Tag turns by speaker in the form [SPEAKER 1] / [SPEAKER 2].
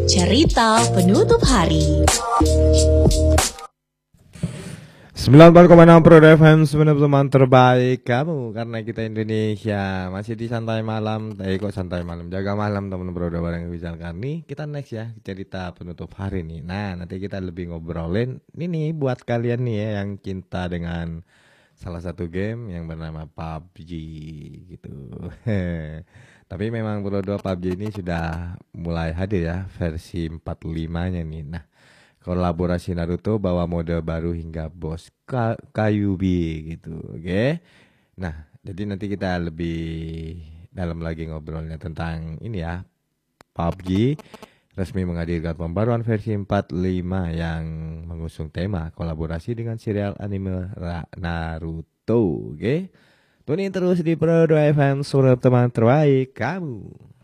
[SPEAKER 1] Cerita penutup hari.
[SPEAKER 2] 94,6 Pro FM, sebenarnya teman terbaik kamu, karena kita Indonesia. Masih di santai malam, kok santai malam, jaga malam teman bro, bareng Rizal Karni. Kita next ya, cerita penutup hari nih. Nah, nanti kita lebih ngobrolin ini nih buat kalian nih ya, yang cinta dengan salah satu game yang bernama PUBG gitu. Tapi memang bro, PUBG ini sudah mulai hadir ya, versi 45-nya nih. Nah, kolaborasi Naruto bawa mode baru hingga bos Kyuubi gitu, oke? Nah, jadi nanti kita lebih dalam lagi ngobrolnya tentang ini ya. PUBG resmi menghadirkan pembaruan versi 45 yang mengusung tema kolaborasi dengan serial anime Naruto, oke? Tunin terus di Pro 2 FM, suara teman terbaik kamu.